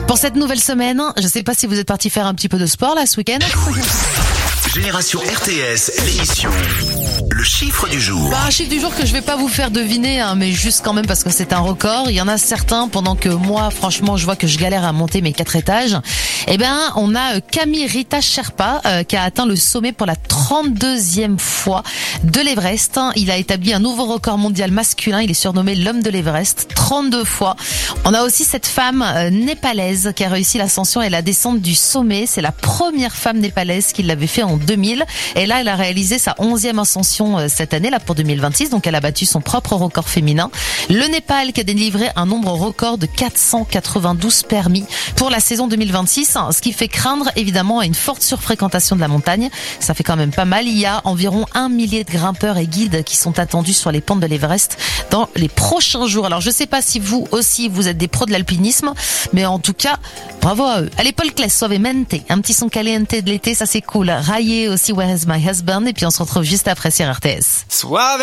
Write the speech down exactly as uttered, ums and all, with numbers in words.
Pour cette nouvelle semaine, je sais pas si vous êtes parti faire un petit peu de sport là ce week-end. Génération R T S, l'émission. Le chiffre du jour. Bah, un chiffre du jour que je vais pas vous faire deviner, hein, mais juste quand même parce que c'est un record. Il y en a certains, pendant que moi, franchement, je vois que je galère à monter mes quatre étages. Eh ben, on a euh, Kami Rita Sherpa euh, qui a atteint le sommet pour la trente-deuxième fois de l'Everest. Il a établi un nouveau record mondial masculin. Il est surnommé l'homme de l'Everest, trente-deux fois. On a aussi cette femme euh, népalaise qui a réussi l'ascension et la descente du sommet. C'est la première femme népalaise qui l'avait fait en deux mille. Et là, elle a réalisé sa onzième ascension euh, cette année, là pour deux mille vingt-six. Donc, elle a battu son propre record féminin. Le Népal qui a délivré un nombre record de quatre cent quatre-vingt-douze permis pour la saison deux mille vingt-six. Ce qui fait craindre évidemment une forte surfréquentation de la montagne. Ça fait quand même pas mal. Il y a environ un millier de grimpeurs et guides qui sont attendus sur les pentes de l'Everest dans les prochains jours. Alors je sais pas si vous aussi vous êtes des pros de l'alpinisme, mais en tout cas bravo à eux. Allez, Paul Claes, Suavemente, un petit son caliente de l'été, ça c'est cool. Raillé aussi, Where is my husband? Et puis on se retrouve juste après sur R T S. Suave.